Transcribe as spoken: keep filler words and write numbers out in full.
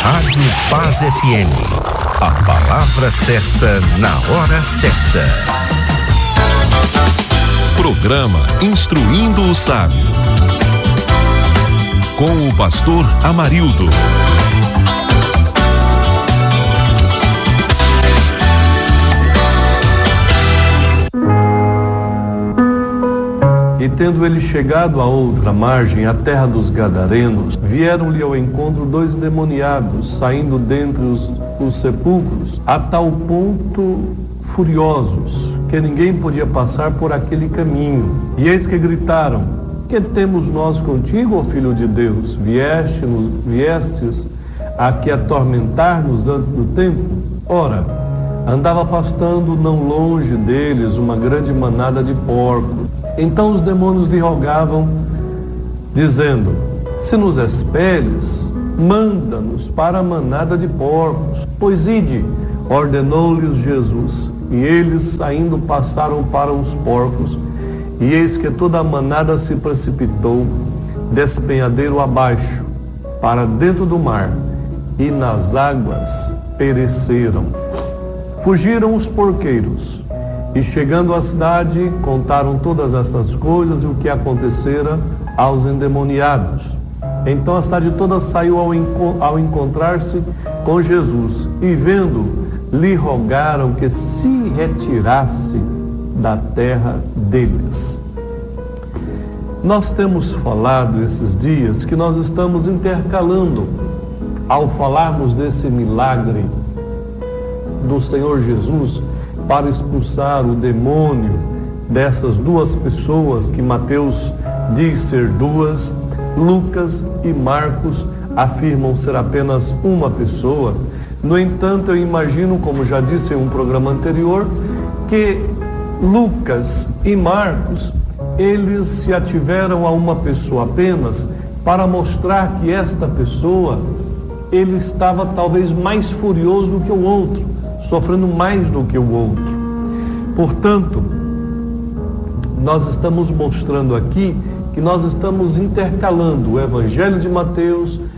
Rádio Paz F M. A palavra certa na hora certa. Programa Instruindo o Sábio. Com o pastor Amarildo. E tendo ele chegado à outra margem, a terra dos Gadarenos, vieram-lhe ao encontro dois endemoniados, saindo dentre os, os sepulcros, a tal ponto furiosos, que ninguém podia passar por aquele caminho. E eis que gritaram: que temos nós contigo, ó Filho de Deus? Vieste, viestes aqui atormentar-nos antes do tempo? Ora, andava pastando não longe deles uma grande manada de porcos. Então os demônios lhe rogavam, dizendo: se nos expeles, manda-nos para a manada de porcos. Pois ide, ordenou-lhes Jesus. E eles, saindo, passaram para os porcos. E eis que toda a manada se precipitou, despenhadeiro abaixo, para dentro do mar, e nas águas pereceram. Fugiram os porqueiros. E chegando à cidade, contaram todas estas coisas e o que acontecera aos endemoniados. Então a cidade toda saiu ao, enco- ao encontrar-se com Jesus, e vendo, lhe rogaram que se retirasse da terra deles. Nós temos falado esses dias que nós estamos intercalando, ao falarmos desse milagre do Senhor Jesus, para expulsar o demônio dessas duas pessoas que Mateus diz ser duas, Lucas e Marcos afirmam ser apenas uma pessoa. No entanto, eu imagino, como já disse em um programa anterior, que Lucas e Marcos, eles se ativeram a uma pessoa apenas para mostrar que esta pessoa, ele estava talvez mais furioso do que o outro, sofrendo mais do que o outro. Portanto, nós estamos mostrando aqui que nós estamos intercalando o Evangelho de Mateus